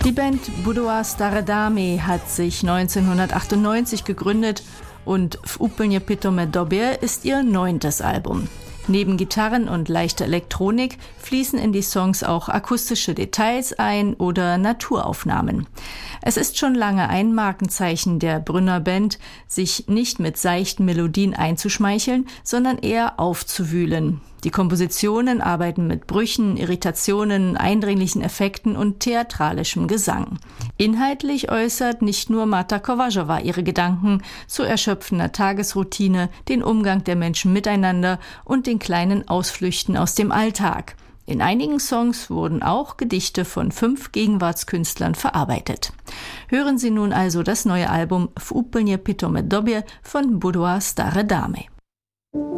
Die Band Budova Stare Dame hat sich 1998 gegründet und W úplne pitome době ist ihr 9. Album. Neben Gitarren und leichter Elektronik fließen in die Songs auch akustische Details ein oder Naturaufnahmen. Es ist schon lange ein Markenzeichen der Brünner Band, sich nicht mit seichten Melodien einzuschmeicheln, sondern eher aufzuwühlen. Die Kompositionen arbeiten mit Brüchen, Irritationen, eindringlichen Effekten und theatralischem Gesang. Inhaltlich äußert nicht nur Marta Kovařová ihre Gedanken zu erschöpfender Tagesroutine, den Umgang der Menschen miteinander und den kleinen Ausflüchten aus dem Alltag. In einigen Songs wurden auch Gedichte von 5 Gegenwartskünstlern verarbeitet. Hören Sie nun also das neue Album W úplne pitome době von Budova Stare Dame.